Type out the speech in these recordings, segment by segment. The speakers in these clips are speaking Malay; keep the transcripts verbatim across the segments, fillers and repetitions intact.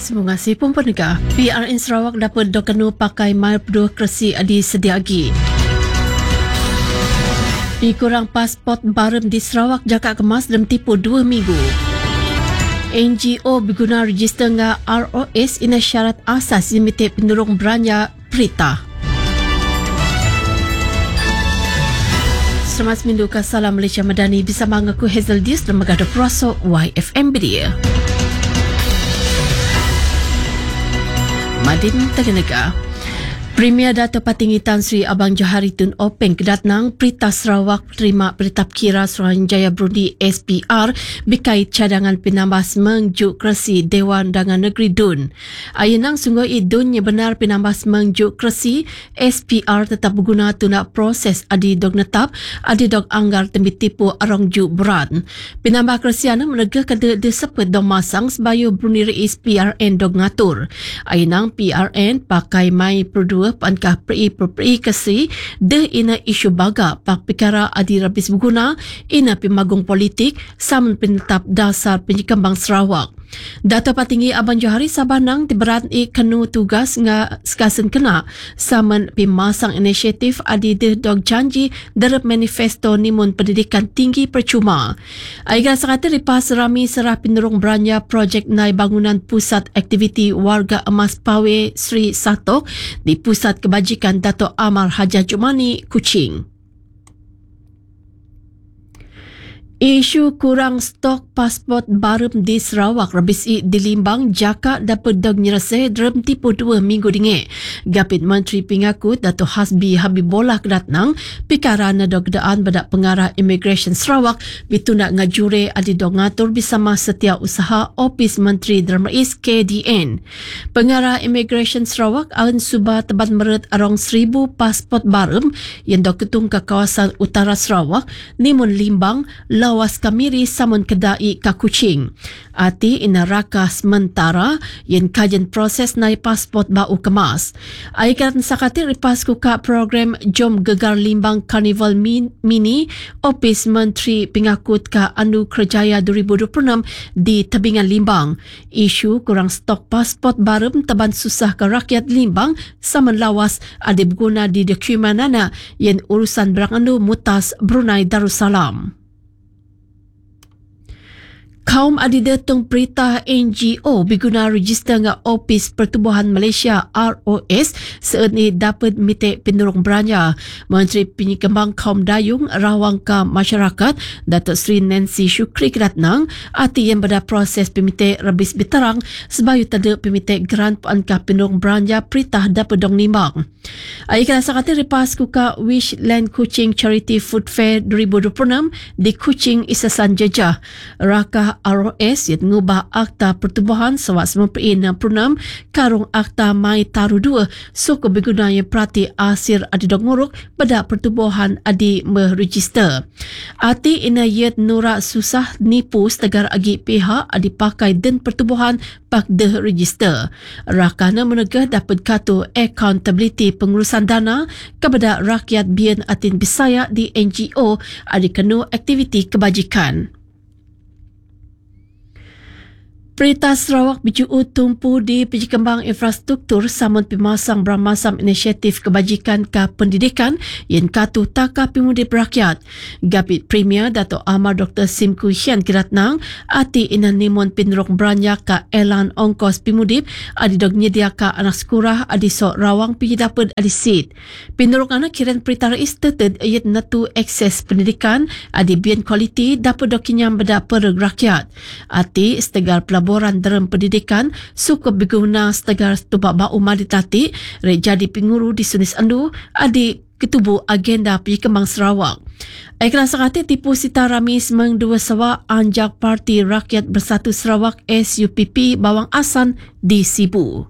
Terima kasih pun penegak. P R N Sarawak dapat dokanu pakai mail pedua kerasi adi sediagi. Dikurang pasport barem di Sarawak jaka kemas dalam tipu dua minggu. N G O berguna register dengan R O S ina syarat asas limited penerung beranya perintah. Selamat seminggu ke Salam Malaysia Madani bersama aku Hazel Dias dan Megada Perosok Y F M Bedia. Madin Tegenega. Premier Dato' Patinggi Tan Sri Abang Johari Tun Openg kedatnang Perintah Sarawak terima Beritap Kira Suruhanjaya Brundi S P R berkait cadangan penambah semengjuk kerasi Dewan Undangan Negeri Dun. Ayunang sungguh idunnya benar penambah semengjuk kerasi S P R tetap berguna tunak proses adi dog netap adi dog anggar tembi tipu arong juk berat. Penambah kerasi ana menegah kada disepet dong masang sebayu Brundi S P R N dog ngatur. Ayunang P R N pakai mai perdua pankah peri peri kesi de ina isu baga pak perkara adi rabis berguna ina pimagung politik samun penetap dasar penyekembang Sarawak. Dato' Patinggi Abang Johari Sabanang diberat i kenu tugas nga sekasen kena saman pimasang inisiatif adi de dog janji darab manifesto nimun pendidikan tinggi percuma. Aiga sakata ripas rami serah penerung beranya projek nai bangunan pusat aktiviti warga emas Pawe Sri Satok di Pusat Kebajikan Dato' Amar Haja Jumani, Kuching. Isu kurang stok pasport barem di Sarawak rabis i dilimbang jaka dapat dog nyerasai dalam tipu dua minggu dinge. Gapit Menteri Pengakut Dato' Hasbi Habibullah kedatnang perkara na dog daan badak pengarah Immigration Sarawak bitundak ngajure adi dog ngatur bersama Setiausaha Opis Menteri Dalam Rais K D N. Pengarah Immigration Sarawak Aun Subah tebat meret arong seribu pasport barem yang dog ketung ke kawasan utara Sarawak nimun limbang lawas Kamiri samun kedai ka Kuching. Ati ina raka sementara yang kajian proses naik pasport bau kemas. Aikan sakati ripas kuka program Jom Gegar Limbang Carnival Mini Opis Menteri Pengakut ka Anu Kerjaya dua ribu dua puluh enam di Tebingan Limbang. Isu kurang stok pasport barem teban susah ke rakyat Limbang samun lawas ada berguna di dokumen nana yang urusan beranganu mutas Brunei Darussalam. Kaum adidatung perintah N G O berguna register dengan Opis Pertubuhan Malaysia R O S seini dapat mitik penerung beranya. Menteri Penyekembang Kaum Dayung Rawangka Masyarakat Datuk Seri Nancy Shukri kedatnang ati yang pada proses pemitik rabis biterang sebayu tada pemitik grant pankah penerung beranya perintah dapat dong nimbang. Aikan sakati ripas kuka Wish Land Kuching Charity Food Fair dua ribu dua puluh enam di Kuching Isasan Jejah. Raka R O S yang mengubah Akta Pertubuhan sewak sembilan puluh enam puluh enam karung Akta Mai Taru dua suku bergunanya perhati asir adi dok nguruk pada pertubuhan adi meregister. Ati ina yet nurak susah nipu setegar agi pihak adi pakai dan pertubuhan pak de register. Rakana menegah dapat katu accountability pengurusan dana kepada rakyat bian atin Bisaya di N G O adi kenu aktiviti kebajikan. Perintah Sarawak berjuu tumpu di penyekembang infrastruktur samun pemasang beramasam inisiatif kebajikan ke pendidikan yang katu taka pemudi berakyat. Gapit Premier Dato' Amar Doktor Sim Kui Hian kedatnang ati ina nimun penerung beranya ke elan ongkos pemudip adi dog nyedia ke anak sekurah adi sok rawang pergi dapat adi sit. Penerung anak kiran perintah rais tetet ayat natu akses pendidikan adi bian kualiti dapat dog kinyam beda pereg rakyat. Ati setegar pelaburan laboran dalam pendidikan suku berguna setegar tubak bau maditati rek jadi penguru di Sunis Andu adi ketubuh agenda penyekembang Sarawak. Aiklan sakati tipu sita ramis meng dua sawa anjak Parti Rakyat Bersatu Sarawak S U P P Bawang Asan di Sibu.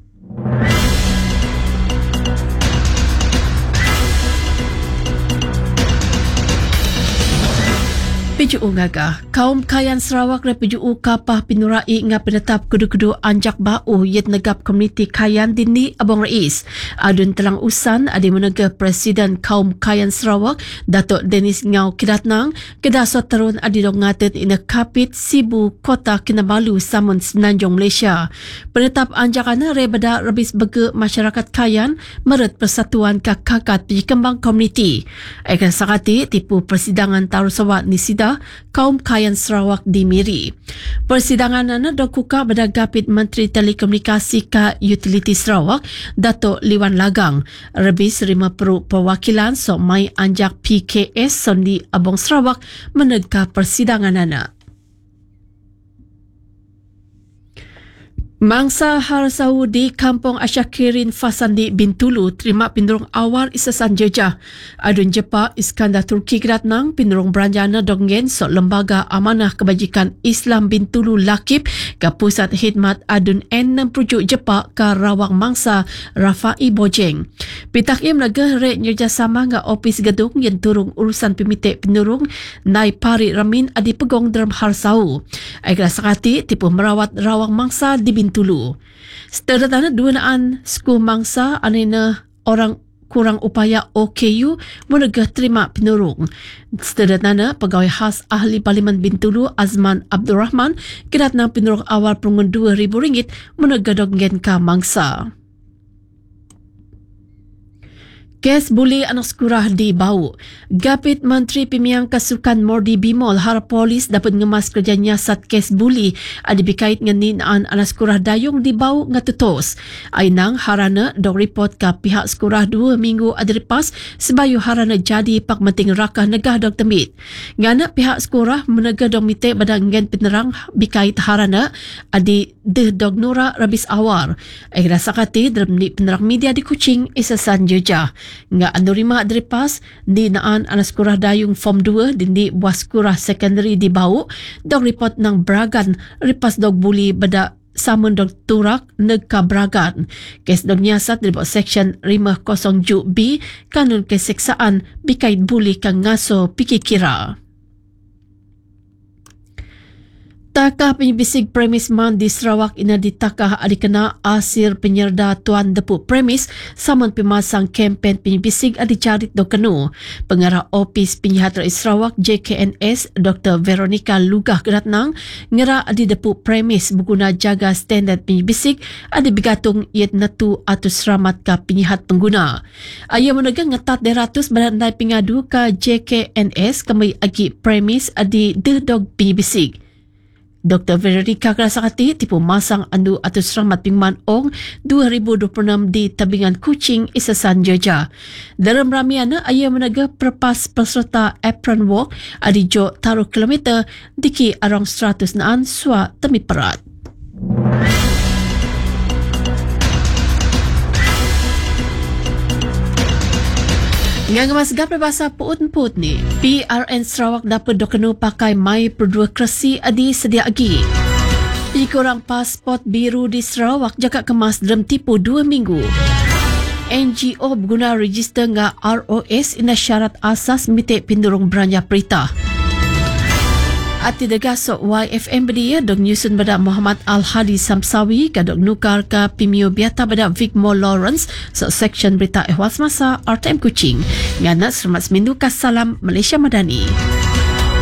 P J Peju ngaga, kaum kayan Sarawak repeju kapah pinurai nga penetap kudu-kudu anjak bau yet negap komuniti kayan dini Abang Rais. Adun telang usan adi menega Presiden Kaum Kayan Sarawak, Datuk Dennis Ngau Kidatnang, kedasot terun adi dong ngatet ina Kapit Sibu Kota Kinabalu Samun Semenanjung Malaysia. Penetap anjakana rebada rebis bege masyarakat kayan meret persatuan kakakat kembang komuniti. Akan sakati tipu persidangan Tarusawat Nisida Kaum Kayan Sarawak di Miri. Persidangan ana dokuka pada Gapit Menteri Telekomunikasi ka Utility Sarawak Datuk Liwan Lagang. Rebis rima peruk perwakilan sok mai anjak P K S Sondi Abong Sarawak menegak persidangan ana. Mangsa Harsau di Kampung Asyakirin Fasandi Bintulu terima pinurung awal isasan jejah. Adun Jepa Iskandar Turki Kedatnang pinurung beranjana donggen sok Lembaga Amanah Kebajikan Islam Bintulu Lakip ke Pusat Khidmat Adun N enam Pujuk Jepa ke Rawang Mangsa Rafai Bojeng. Pitakim lega rek kerjasama nga Opis Gedung yang turung urusan pemitik pinurung Nai Pari Ramin adi pegong dalam Harsau. Agar sakati tipu merawat Rawang Mangsa di Bintulu. Tulu. Setelah dua naan suku mangsa anina orang kurang upaya O K U menegah terima penurung. Setelah pegawai khas ahli Parlimen Bintulu Azman Abdul Rahman kedatang penurung awal perungun dua ribu ringgit menegah donggen ka mangsa. Kes buli anak sekolah di Bau. Gapit Menteri Pimiang Kasukan Mordi Bimol harap polis dapat ngemas kerja nyasat kes buli ada berkait dengan ninaan anak sekolah dayung di Bau ngatutos. Ainang harana dok report ke pihak sekolah dua minggu ada lepas sebayu harana jadi pak menting rakah negah dok temit. Ngana pihak sekolah menegah dok mitek badang ngen penerang berkait harana adi deh dok nura rabis awar. Akhirnya sakati dalam penerang media di Kuching isasan jejah. Nga anurima adripas di naan anak sekolah dayung Form dua di di buah sekolah sekondari di Bau dog report nang Bragan ripas dog buli beda samun dog turak negka Bragan. Kes dog nyasat di bawah seksyen lima kosong J B kanun keseksaan bikait buli kang ngaso pikikira. Takah penyibisig premis man di Sarawak ina ditakah adikena asir penyerda Tuan Deput Premis saman pemasang kempen penyibisig adicarit do kenu. Pengarah Opis Penyihat Rakyat Sarawak J K N S Doktor Veronica Lugah Kedatnang ngera adi Deput Premis berguna jaga standard penyibisig adi bigatung iat natu atau seramat ka penyihat pengguna. Ia menegang ngetat deratus bandai pengadu ka J K N S kami agi premis adi derdog penyibisig. Doktor Veronica Kerasakati tipu masang andu atau seramat pingman ong dua ribu dua puluh enam di tabingan Kuching isasan jeja. Dalam ramiana ia menaga perpas peserta apron walk adi jo taruh kilometer diki arong seratus naan sua temi perat. Yang ngemas gap bahasa puut-puut ni, P R N Sarawak dapat dokenu pakai mai perdua kresi adi sedia agi. Ikurang pasport biru di Sarawak jaga kemas dalam tipu dua minggu. N G O berguna register nga R O S ina syarat asas mitik pindurung beranja perintah. Ati degasok Y F M bedia dok nyusun pada Muhammad Al-Hadi Samsawi kadok nukar ke Pimio Biata pada Vigmo Lawrence so section berita ehwal semasa R T M Kuching. Ngana selamat semindu salam Malaysia Madani.